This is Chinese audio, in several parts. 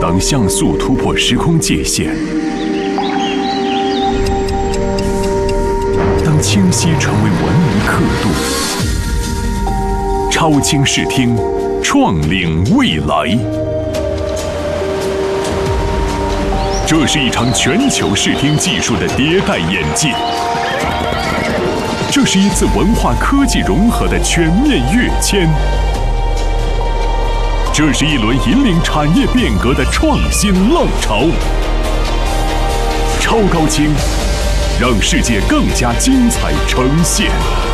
当像素突破时空界限，当清晰成为文明刻度，超清视听，创领未来。这是一场全球视听技术的迭代演进，这是一次文化科技融合的全面跃迁，这是一轮引领产业变革的创新浪潮。超高清，让世界更加精彩呈现，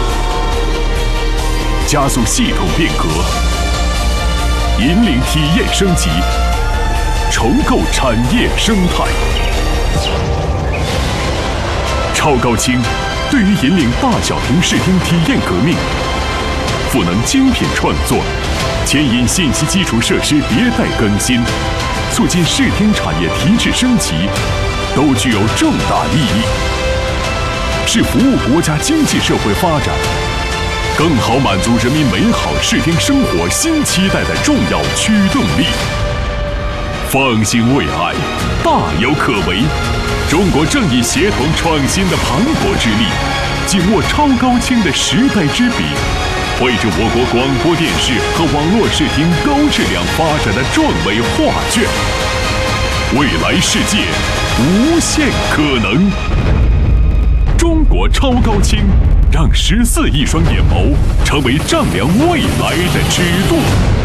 加速系统变革，引领体验升级，重构产业生态。超高清对于引领大小屏视听体验革命，赋能精品创作，牵引信息基础设施迭代更新，促进视听产业提质升级，都具有重大意义，是服务国家经济社会发展，更好满足人民美好视听生活新期待的重要驱动力。放心未来，大有可为。中国正以协同创新的磅礴之力，紧握超高清的时代之笔，绘制我国广播电视和网络视听高质量发展的壮伟画卷。未来世界无限可能。中国超高清，让14亿双眼眸成为丈量未来的尺度。